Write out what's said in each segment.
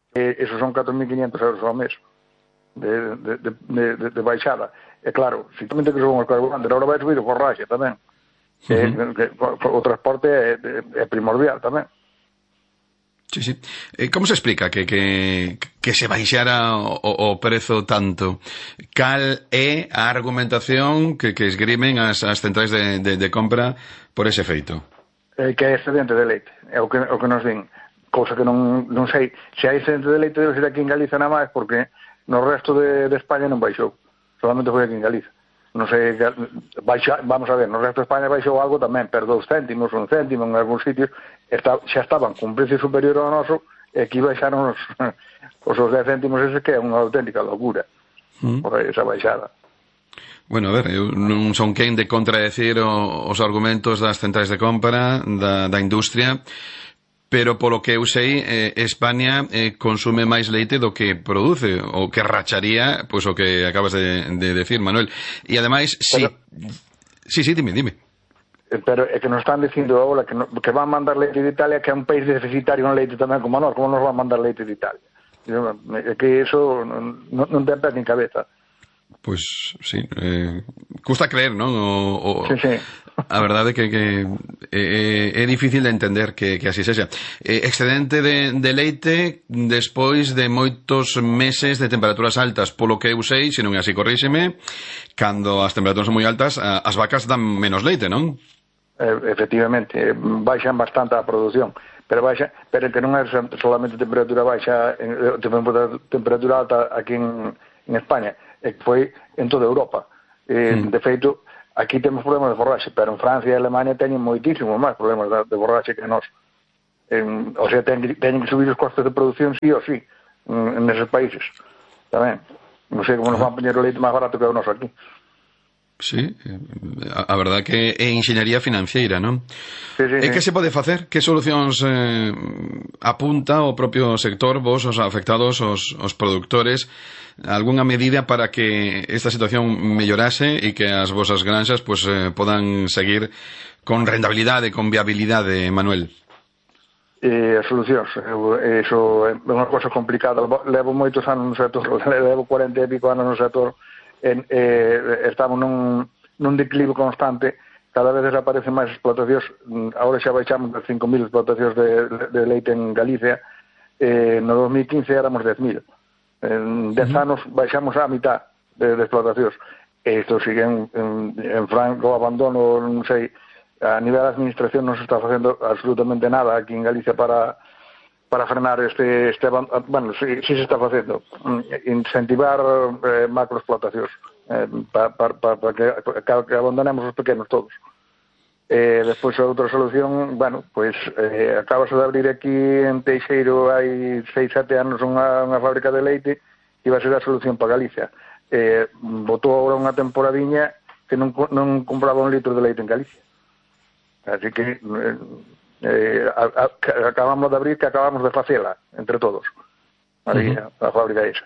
esos son 4.500 euros ao mes de baixada. E claro, se tamén te que son os carburantes, agora vai subir o forraxe tamén. O transporte é primordial tamén. Sí, sí. Como se explica que se baixara o prezo tanto? Cal é a argumentación que esgrimen as centrais de compra por ese feito? Que é excedente de leite, é o que nos din. Cousa que non sei, se hai excedente de leite debe ser aquí en Galiza nada máis, porque no resto de España non baixou, solamente foi aquí en Galiza. Non sei, vamos a ver, no resto de España baixou algo tamén, pero 2 céntimos, 1 céntimo en algúns sitios, xa estaban con precio superior ao noso, e aquí baixaron os 10 céntimos ese, que é unha auténtica locura por esa baixada. Bueno, a ver, eu non son quen de contradecir os argumentos das centrais de compra, da industria, pero polo que eu sei, España consume máis leite do que produce, o que racharía, pois o que acabas de decir, Manuel. E ademais, sí, dime. Pero é que nos están dicindo agora que van mandar leite de Italia, que é un país deficitario en leite tamén como nós, como nos van mandar leite de Italia? É que iso non ten pé nin cabeza. Pois, sí, custa creer, non? Sí. A verdade é que é difícil de entender que así sexa. Excedente de leite despois de moitos meses de temperaturas altas, polo que eu sei, se non é así, corríxeme, cando as temperaturas son moi altas, as vacas dan menos leite, non? Efectivamente, baixan bastante a produción, pero que non é solamente temperatura baixa, temperatura alta aquí en España, é que foi en toda Europa. De feito, aquí temos problemas de forraxe, pero en Francia e Alemania teñen moitísimos máis problemas de forraxe que nós. O sea, teñen que subir os costes de producción sí ou sí neses países tamén. Non sei como nos van a poñer o leite máis barato que o noso aquí. Sí, a verdade que é enxeñaría financiera, non? Sí. Que se pode facer? Que solucións apunta o propio sector, vos, os afectados, os produtores, algunha medida para que esta situación mellorase e que as vosas granxas pues, podan seguir con rentabilidade, con viabilidade, Manuel? As solucións, iso é unha cosa complicada. Levo moitos anos no sector, levo 40 e pico anos no sector, estamos nun declive constante, cada vez desaparecen máis explotacións. Agora xa baixamos de 5.000 explotacións de leite en Galicia, no 2015 éramos 10.000. En 10 anos baixamos a mitad de explotacións. Isto sigue en franco abandono, non sei, a nivel da administración non se está facendo absolutamente nada aquí en Galicia para frenar este bueno, sí se está facendo, incentivar macroexplotacións para que abandonemos os pequenos todos. Despois a outra solución, bueno, pois acabas de abrir aquí en Teixeiro hai 6-7 anos unha fábrica de leite que iba a ser a solución para Galicia. Botou agora unha temporadiña que non compraba un litro de leite en Galicia. Así que acabamos de abrir, que acabamos de facela entre todos a fábrica esa.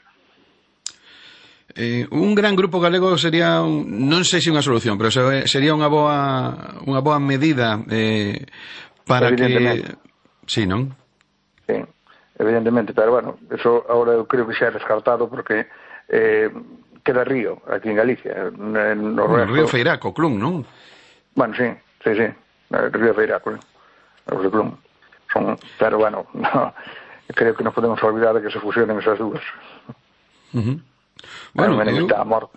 Un gran grupo galego sería non sei se unha solución, pero sería unha boa medida para que sí, non? Sí, evidentemente, pero bueno, eso ahora eu creo que xa é descartado porque queda río aquí en Galicia, no Río Feiraco, Clun, non? Bueno, sí, Río Feiraco, os de Clun son, pero bueno, no, creo que nos podemos olvidar de que se fusionen esas dúas. Bueno, está morto.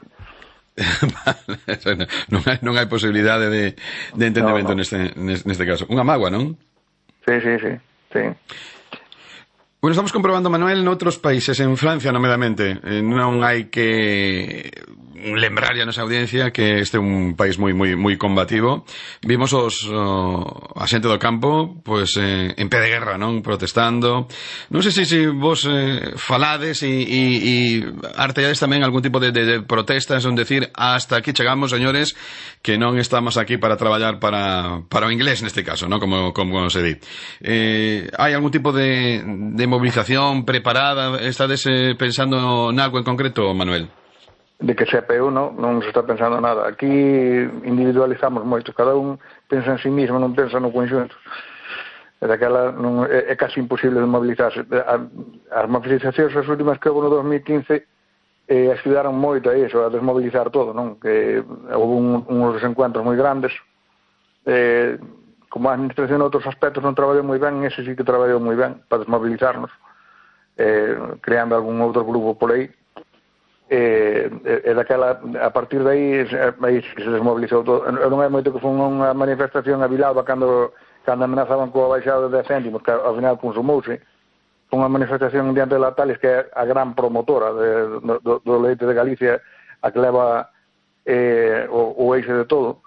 non hai posibilidade de entendemento neste caso. Unha mágoa, non? Sí. Bueno, estamos comprobando, Manuel, noutros países, en Francia, nomedamente, non hai que lembrar a nosa audiencia que este é un país moi combativo. Vimos a xente do campo pois en pé de guerra, non? Protestando. Non sei se vos falades e artellades tamén algún tipo de protestas, son decir, hasta aquí chegamos, señores, que non estamos aquí para traballar para o inglés neste caso, non? Como se di. Hai algún tipo de movilización preparada? Estades pensando nalgo en concreto, Manuel? De que sepa eu non se está pensando nada. Aquí individualizamos moito, cada un pensa en sí mismo, non pensa no conxunto. e daquela non, é casi imposible de mobilizarse. As movilizacións as últimas que houve no 2015 axudaron moito a iso, a desmobilizar todo, non? Que houve uns encuentros moi grandes, como a administración en outros aspectos non traballou moi ben, ese sí que traballou moi ben para desmobilizarnos, creando algún outro grupo por aí, e daquela, a partir de aí se desmobilizou todo. Non é moito que foi unha manifestación a Vilalba cando amenazaban coa baixada de 10 céntimos, que ao final consumouse. Foi unha manifestación diante de Lactalis, que é a gran promotora do leite de Galicia, a que leva o eixe de todo.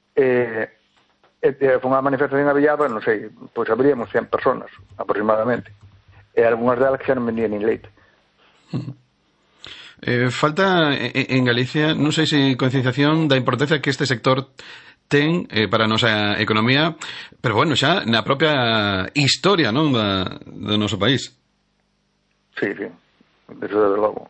Foi unha manifestación a Vilalba, non sei, pois abríamos 100 personas aproximadamente, e algunhas delas que xa non vendían nin leite. Falta en Galicia, non sei se concienciación da importancia que este sector ten para a nosa economía, pero bueno, xa na propia historia, non, do noso país. Sí, desde logo.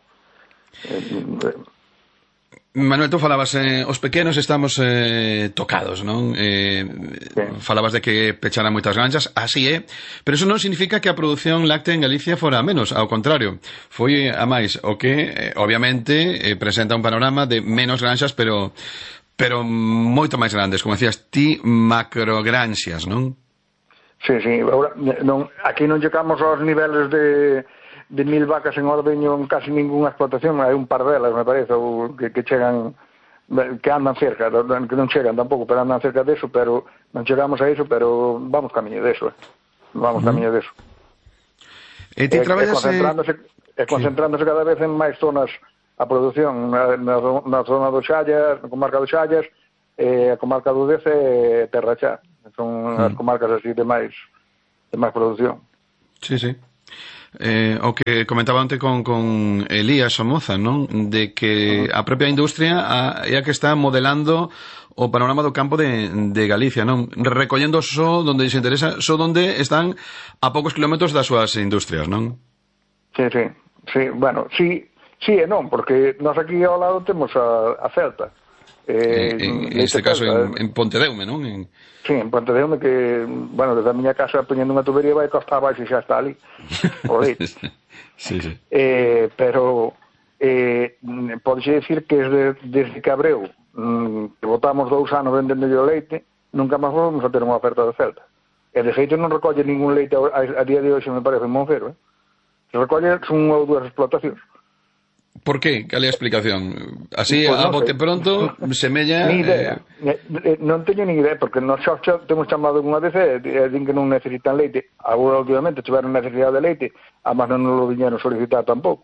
Manuel, tú falabas, os pequenos estamos tocados, non? Falabas de que pecharan moitas granxas, así é, pero eso non significa que a produción láctea en Galicia fora a menos, ao contrario, foi a máis, o que, obviamente, presenta un panorama de menos granxas, pero moito máis grandes, como decías ti, macrogranxas, non? Sí, ahora, aquí non chegamos aos niveles de 1000 vacas en ordeño en casi ninguna explotación, hai un par delas, me parece, que chegan, que andan cerca, que non chegan tampouco, pero andan cerca deso, pero non chegamos a iso, pero vamos camiño deso, camiño deso. E ti traballas... concentrándose cada vez en máis zonas a produción, na zona do Xallas, na comarca do Xallas, a comarca do Dece e Terra Xa. Son as comarcas así de máis produción. Sí. O que comentaba antes con Elías Somoza, non? De que a propia industria é a que está modelando o panorama do campo de Galicia, non? Recollendo só donde se interesa, só donde están a poucos kilómetros das súas industrias, non? Sí, bueno, sí e non, porque nós aquí ao lado temos a Celta. En este caso en Pontedeume, non? Sí, en Pontedeume, que, bueno, desde a miña casa poñendo unha tubería vai costa abaixo e xa está ali o leite. Sí. Pero podese decir que desde que Abreu que botamos 2 anos vendendo o leite, nunca máis vamos a ter unha oferta de Celta. E de feito non recolle ningún leite a día de hoxe, me parece, en Monfero. Se recolle son 1 ou 2 explotacións. Por qué? Cal é a explicación? Así, pues a bote pronto, semella... Ni idea. Non teño ni idea, porque nós xa temos chamado unha vez e din que non necesitan leite. Agora, obviamente, tiveron necesidade de leite, además non nos lo viñeron solicitar tampouco.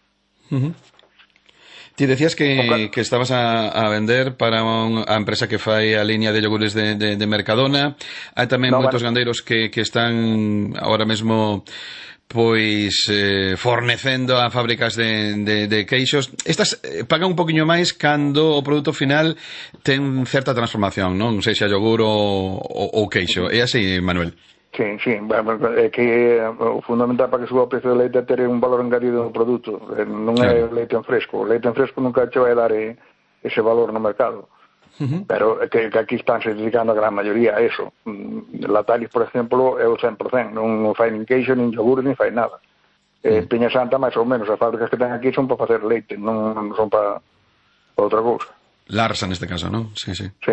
Ti decías que estabas a vender para a empresa que fai a liña de yogures de Mercadona. Hai tamén moitos gandeiros que están ahora mesmo... pois fornecendo a fábricas de queixos. Estas pagan un poquinho máis cando o produto final ten certa transformación, non? Sexa yogur ou queixo. É así, Manuel? Sí, é que o fundamental para que suba o precio do leite é ter un valor engadido no produto, non é leite en fresco. O leite en fresco nunca che vai dar ese valor no mercado. Pero que aquí están se dedicando a gran maioría a eso. Lactalis, por exemplo, é o 100%, non fai nin queixo, nin yogur, nin fai nada. Peña Santa, máis ou menos, as fábricas que ten aquí son para facer leite, non son para outra cousa. Larsa, neste caso, non? Sí.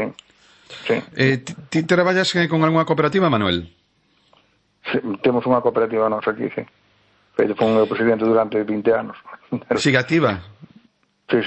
Ti traballas con algunha cooperativa, Manuel? Sí, temos unha cooperativa nosa aquí, sí. Foi o presidente durante 20 anos. Sigue activa? Sí.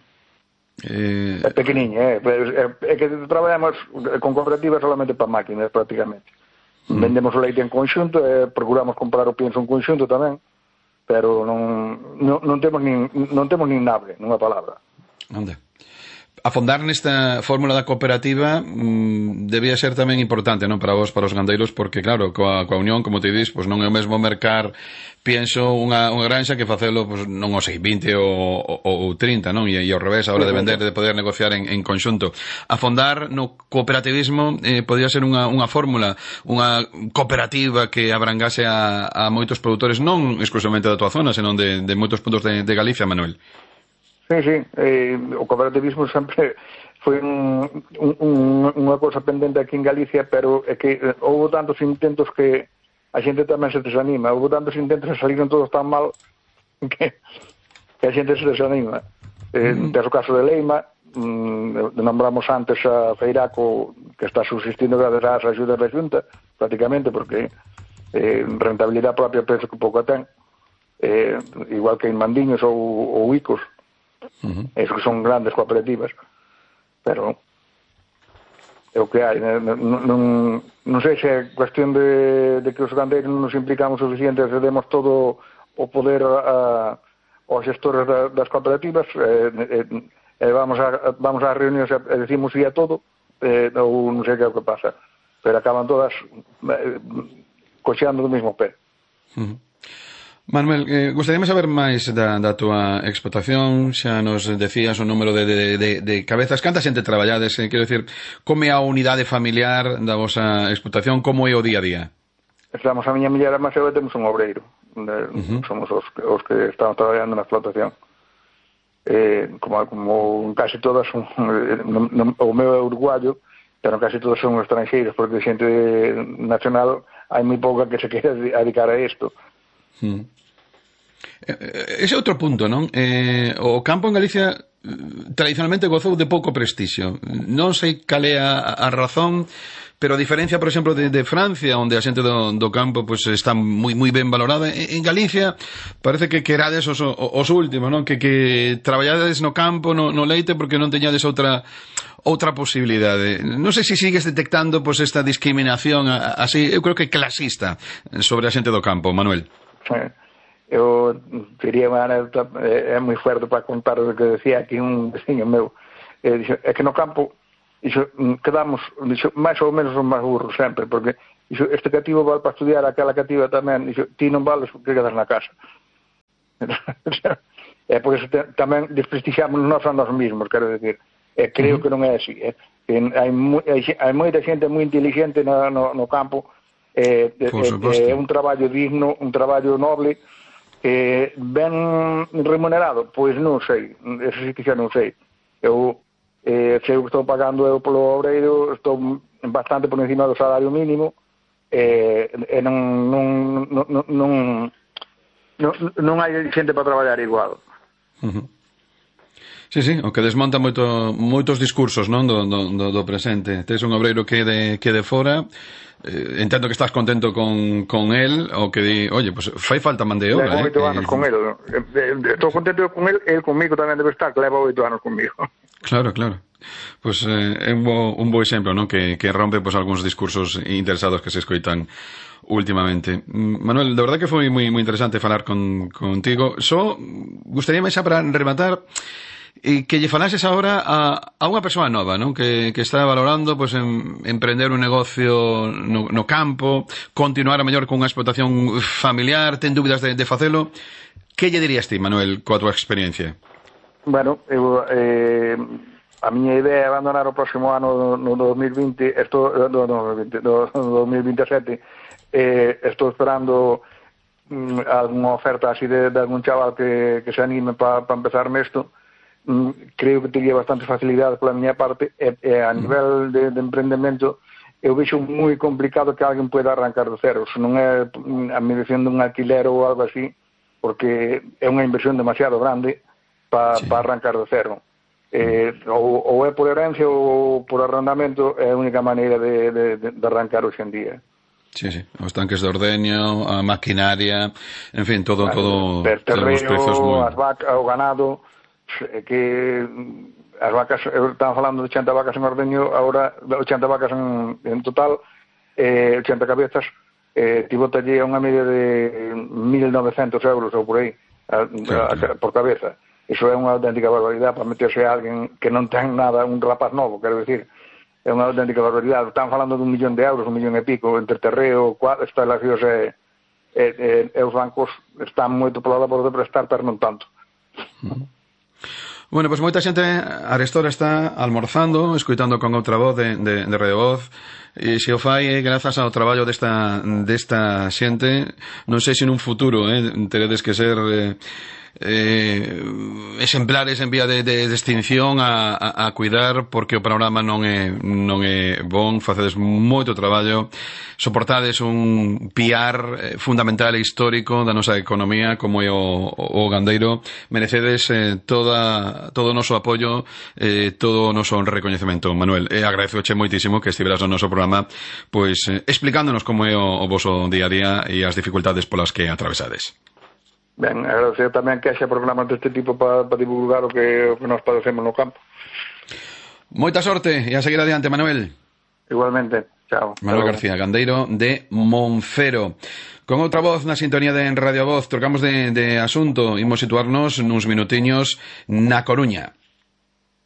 É pequeniña, é que traballamos con cooperativas solamente para máquinas, prácticamente. Vendemos o leite en conxunto e procuramos comprar o pienso en conxunto tamén, pero non temos nin nave, nunha palabra. Onde? Afondar nesta fórmula da cooperativa debía ser tamén importante, non, para vos, para os gandeiros, porque claro, coa unión, como te dis, pois non é o mesmo mercar, pienso, unha granxa que facelo, pois non o sei, 20 ou 30, non? E ao revés, a hora de vender, de poder negociar en conxunto. Afondar no cooperativismo podía ser unha fórmula, unha cooperativa que abrangase a moitos produtores, non exclusivamente da tua zona, senón de moitos puntos de Galicia, Manuel. Sí, o cooperativismo sempre foi unha cousa pendente aquí en Galicia, pero é que houve tantos intentos que a xente tamén se desanima. Houve tantos intentos que saliron todos tan mal que a xente se desanima. Tens o caso de Leima, nombramos antes a Feiraco, que está subsistindo gracias ás axudas da Xunta, prácticamente, porque rentabilidade propia penso que pouco ten, igual que en Mandiños ou Icos, esos que son grandes cooperativas, pero é o que hai. Non sei se é cuestión de que os gandeiros non nos implicamos suficiente e demos todo o poder aos xestores das cooperativas, vamos ás reunións e decimos sí a todo, ou non sei que é o que pasa, pero acaban todas coxeando do mesmo pé. Manuel, gustaríame saber máis da túa explotación. Xa nos decías o número de cabezas. Canta xente traballades? Quero dicir, como é a unidade familiar da vosa explotación? Como é o día a día? Estamos a miña muller e máis eu temos un obreiro. Somos os que estamos traballando na explotación. Como casi todas o meu é uruguayo, pero casi todos son estranxeiros, porque xente nacional hai moi pouca que se quere dedicar a isto. Ese é outro punto, non? O campo en Galicia tradicionalmente gozou de pouco prestixio. Non sei cal é a razón, pero a diferencia, por exemplo, de Francia, onde a xente do campo pues, está moi ben valorada, en Galicia parece que erades os últimos, non? Que traballades no campo, no leite, porque non teñades outra posibilidade. Non sei se sigues detectando pues, esta discriminación así, eu creo que clasista sobre a xente do campo, Manuel. Eu diría unha anécdota, é moi fuerte para contar o que decía aquí un veciño meu. É que no campo quedamos máis ou menos os máis burros sempre, porque este cativo vale para estudiar, aquela cativa tamén, ti non vales porque quedas na casa. É porque tamén desprestixiamos nós a nós mesmos, quero decir. Creo que non é así. Hai moita xente moi inteligente no campo, é un traballo digno, un traballo noble, ben remunerado, pois non sei, eso sí que xa non sei. Eu sei o que estou pagando eu polo obreiro, estou bastante por encima do salario mínimo, e non hai xente para traballar igual. Sí, o que desmonta moitos discursos, non, do presente. Tes un obreiro que de fora, entendo que estás contento con él, o que di, oye, pues fai falta man de obra. Levo 8 anos con él. Estou contento con él comigo tamén debe estar, que leva 8 anos comigo. Claro. Pues é un bo exemplo, non? Que rompe pues, algúns discursos interesados que se escoitan últimamente. Manuel, de verdad que foi moi interesante falar contigo. Só gustaríame xa para rematar que lle falases agora a unha persoa nova, non? Que está valorando pues, emprender un negocio no campo, continuar a mellor con unha explotación familiar, ten dúbidas de facelo. Que lle dirías ti, Manuel, coa tua experiencia? Bueno, a miña idea é abandonar o próximo ano no 2020, no 2027. Estou esperando algunha oferta así de algún chaval que se anime para empezar nesto. Creo que teria bastante facilidade pola miña parte, a nivel de emprendemento eu vexo moi complicado que alguén pueda arrancar do cero, se non é a medición dun alquiler ou algo así, porque é unha inversión demasiado grande para arrancar do cero. Ou é por herencia ou por arrendamento, é a única maneira de arrancar hoxe en día. Sí, os tanques de ordeño, a maquinaria, en fin, todo terreo, as vacas, o ganado, que as vacas, estaban falando de 80 vacas en ordeño, agora 80 vacas en total, 80 cabezas, tivo talle unha media de 1.900 euros ou por aí, por cabeza. Iso é unha auténtica barbaridade para meterse a alguén que non ten nada, un rapaz novo, quero decir. É unha auténtica barbaridade. Están falando de 1.000.000 de euros, 1.000.000 e pico, entre terreo, instalacións e os bancos están moito pola labor de prestar, pero non tanto. Bueno, pois moita xente arestora está almorzando, escoitando con outra voz de Radio Voz, e se o fai grazas ao traballo desta xente. Non sei se nun futuro teredes que ser exemplares en vía de extinción a cuidar, porque o panorama non é bon. Facedes moito traballo, soportades un piar fundamental e histórico da nosa economía como é o gandeiro. Merecedes todo o noso apoio, todo o noso recoñecemento, Manuel, e agradezoche moitísimo que estiveras no noso programa, pois explicándonos como é o voso día a día e as dificultades polas que atravesades. Ben, agradecer tamén que haxa programas deste tipo para divulgar o que nos padecemos no campo. Moita sorte e a seguir adiante, Manuel. Igualmente, chao. Manuel García, gandeiro de Monfero. Con outra voz na sintonía de Radio Voz, trocamos de asunto, imos situarnos nuns minutiños na Coruña.